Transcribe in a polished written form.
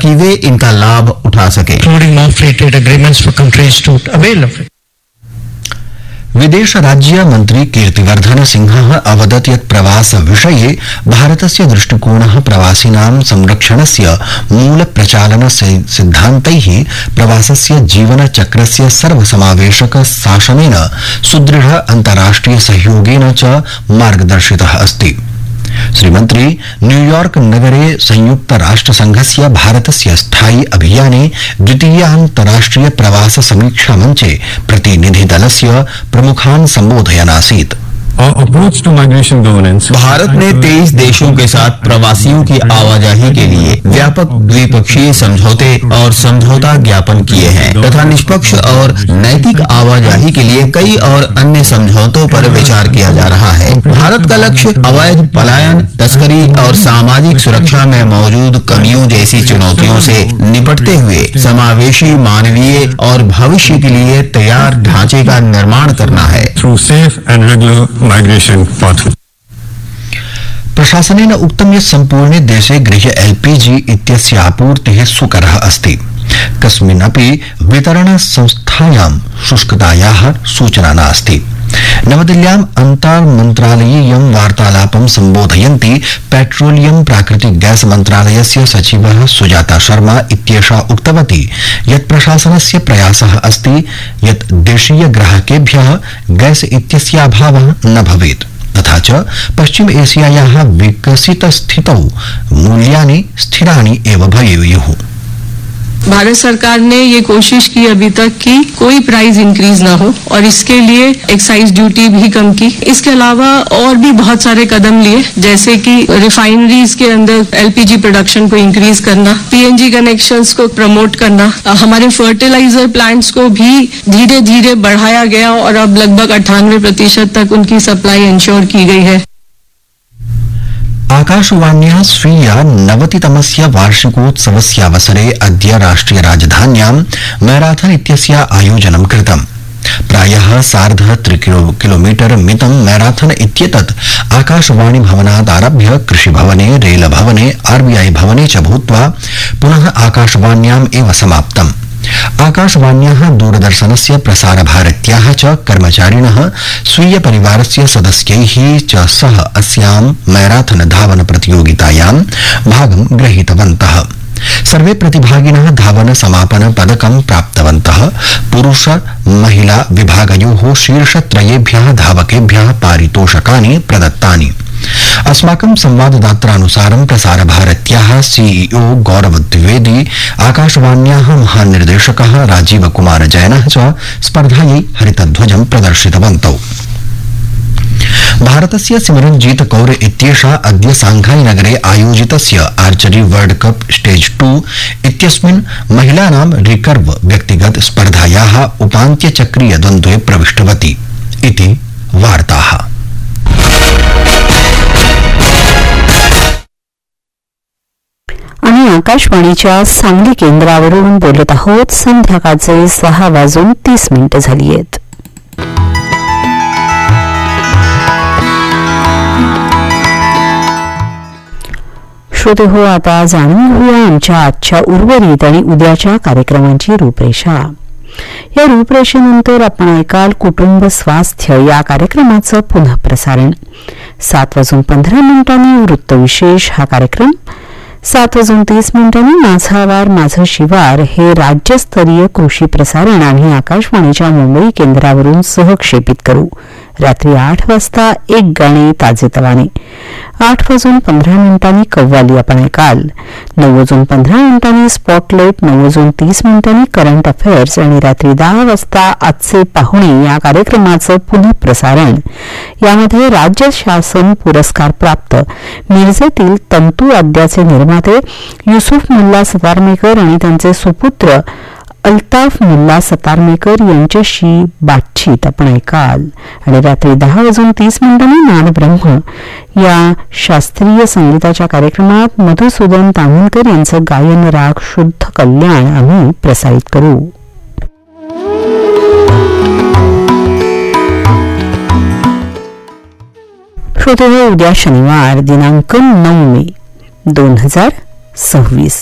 ताकि वे इनका लाभ उठा सकें। Including more free trade agreements for countries to avail of it. विदेश राज्य मन्त्री कीर्तिवर्धन सिंहः अवदत् यत् प्रवास विषये भारतस्य दृष्टिकोणः प्रवासिनां संरक्षणस्य मूल प्रचालन सिद्धान्तैः प्रवासस्य जीवनचक्रस्य सर्वसमावेशक शासनेन सुदृढ अन्ताराष्ट्रिय सहयोगेन च मार्गदर्शितः अस्ति। श्रीमन्त्री न्यूयॉर्क नगरे संयुक्त राष्ट्र संघस्य भारतस्य स्थायी अभियाने द्वितीयान्तराष्ट्रिय प्रवास समीक्षा मञ्चे प्रतिनिधिदलस्य प्रमुखान् सम्बोधयन् आसीत्। भारत ने 23 देशों के साथ प्रवासियों की आवाजाही के लिए व्यापक द्विपक्षीय समझौते और समझौता ज्ञापन किए हैं तथा निष्पक्ष और नैतिक आवाजाही के लिए कई और अन्य समझौतों पर विचार किया जा रहा है। भारत का लक्ष्य अवैध पलायन, तस्करी और सामाजिक सुरक्षा में मौजूद कमियों जैसी चुनौतियों से निपटते हुए समावेशी, मानवीय और भविष्य के लिए तैयार ढांचे का निर्माण करना है। प्रशासनेन उक्तं यत् सम्पूर्णे देशे गृह एलपीजी इत्यस्य आपूर्तिः सुकरः अस्ति। कस्मिन्नपि वितरण संस्थायां शुष्कतायाः सूचना नास्ति। नवदिल्ल्याम् अन्तार्मन्त्रालयीयं वार्तालापं सम्बोधयन्ती पेट्रोलियम प्राकृतिक गैस मन्त्रालयस्य सचिवः सुजाता शर्मा इत्येषा उक्तवती यत् प्रशासनस्य प्रयासः अस्ति यत् देशीय ग्राहकेभ्यः गैस इत्यस्य अभावः न भवेत् तथा च पश्चिम एशियायाः विकसित स्थितौ मूल्यानि स्थिराणि एव भवेयुः। भारत सरकार ने ये कोशिश की अभी तक कि कोई प्राइस इंक्रीज ना हो और इसके लिए एक्साइज ड्यूटी भी कम की। इसके अलावा और भी बहुत सारे कदम लिए, जैसे कि रिफाइनरीज के अंदर एलपीजी प्रोडक्शन को इंक्रीज करना, पीएनजी कनेक्शंस को प्रमोट करना, हमारे फर्टिलाइजर प्लांट्स को भी धीरे धीरे बढ़ाया गया और अब लगभग 98% तक उनकी सप्लाई इंश्योर की गई है। आकाशवाण्याः स्वीय 90तमस्य वार्षिकोत्सवस्यावसरे अद्य राष्ट्रिय राजधान्यां मैराथन इत्यस्य आयोजनं कृतम्। प्रायः 3.5 किलोमीटर मितं मैराथन इत्येतत् आकाशवाणी भवनात् आरभ्य कृषिभवने, रेलभवने, आरबीआई भवने च भूत्वा पुनः आकाशवाण्याम् एव समाप्तम्। आकाशवाण्याः दूरदर्शनस्य प्रसारभारत्याः च कर्मचारिणः स्वीय परिवारस्य सदस्यैः च सह अस्यां मैराथन धावन प्रतियोगितायां भागं गृहीतवन्तः। सर्वे प्रतिभागिनः धावन समापन पदकं प्राप्तवन्तः। पुरुष महिला विभागयोः शीर्षत्रयेभ्यः धावकेभ्यः पारितोषकानि प्रदत्तानि। अस्माकं संवाददात्रानुसारं प्रसारभारत्याः सीईओ गौरव द्विवेदी, आकाशवाण्याः महानिर्देशकः राजीव कुमार जैनः च स्पर्धायै हरितध्वजं प्रदर्शितवन्तौ। भारतस्य सिमरनजीत कौर इत्येषा अद्य सांघाई नगरे आयोजितस्य आर्चरी वर्ल्ड कप स्टेज 2 इत्यस्मिन् महिलानां रिकर्व व्यक्तिगत स्पर्धायाः उपान्त्यचक्रीय द्वन्द्वे प्रविष्टवती इति वार्ताः। आम्ही आकाशवाणीच्या सांगली केंद्रावरून बोलत आहोत। संध्याकाळचे 6:30 झाली आहेत। श्रोते हो, आता जाणून घेऊया आमच्या आजच्या उर्वरित आणि उद्याच्या कार्यक्रमांची रूपरेषा। या रूपरेषेनंतर आपण ऐकाल कुटुंब स्वास्थ्य या कार्यक्रमाचं पुनः प्रसारण। 7:15 वृत्तविशेष हा कार्यक्रम, 7:30 माझा वार माझं शिवार हे राज्यस्तरीय कृषी प्रसारण आम्ही आकाशवाणीच्या मुंबई केंद्रावरून सहक्षेपित करू। रात्री 8 वाजता एक गाणे ताजेतवाने, 8:15 कव्वाली आपण ऐकाल। 9:15 स्पॉटलाइट, 9:30 करंट अफेअर्स आणि रात्री 10 वाजता आजचे पाहुणे या कार्यक्रमाचं पुनः प्रसारण। यामध्ये राज्य शासन पुरस्कार प्राप्त मिरजेतील तंतू वाद्याचे निर्माते युसुफ मुल्ला सतारमेकर आणि त्यांचे सुपुत्र अल्ताफ मुल्ला सतारमेकर यांच्याशी बातचीत आपण ऐकाल। आणि रात्री 10:30 नादब्रह्म या शास्त्रीय संगीताच्या कार्यक्रमात मधुसूदन तांबुलकर यांचं गायन राग शुद्ध कल्याण आम्ही प्रसारित करू। श्रोते, उद्या शनिवार दिनांक 9 मे 2026